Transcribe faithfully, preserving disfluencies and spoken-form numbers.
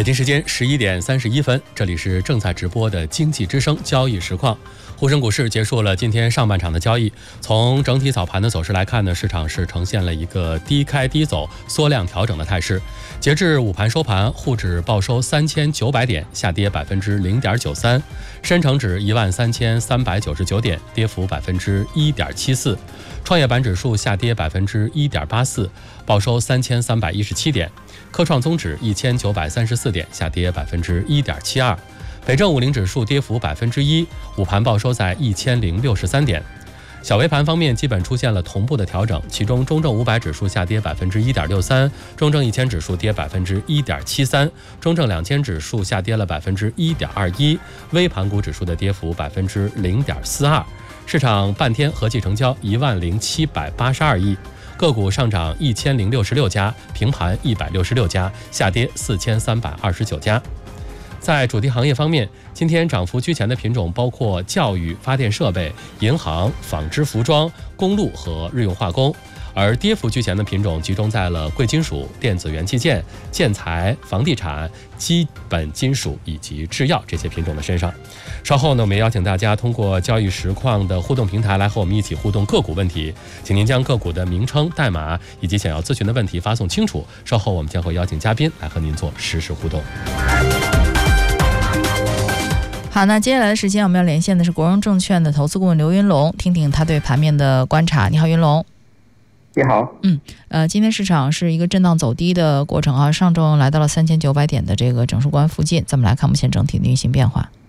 北京时间十一点三十一分，这里是正在直播的经济之声交易实况。沪深股市结束了今天上半场的交易，从整体早盘的走势来看呢，市场是呈现了一个低开低走、缩量调整的态势。截至午盘收盘，沪指报收三千九百点，下跌百分之零点九三；深成指一万三千三百九十九点，跌幅百分之一点七四；创业板指数下跌百分之一点八四，报收三千三百一十七点；科创综指一千九百三十四点，下跌百分之一点七二。北证五零指数跌幅百分之一，午盘报收在一千零六十三点。小微盘方面基本出现了同步的调整，其中中证五百指数下跌百分之一点六三，中证一千指数跌百分之一点七三，中证两千指数下跌了百分之一点二一，微盘股指数的跌幅百分之零点四二。市场半天合计成交一万零七百八十二亿。个股上涨一千零六十六家，平盘一百六十六家，下跌四千三百二十九家。在主题行业方面，今天涨幅居前的品种包括教育、发电设备、银行、纺织服装、公路和日用化工，而跌幅居前的品种集中在了贵金属、电子元器件、建材、房地产、基本金属以及制药这些品种的身上。稍后呢，我们邀请大家通过交易实况的互动平台来和我们一起互动个股问题，请您将个股的名称、代码以及想要咨询的问题发送清楚。稍后我们将会邀请嘉宾来和您做实时互动。 好，那接下来的时间我们要连线的是国荣证券的投资顾问刘云龙，听听他对盘面的观察。你好，云龙。 你好。 嗯，呃，今天市场是一个震荡走低的过程啊，上证来到了三千九百点的这个整数关附近。咱们来看目前整体的运行变化。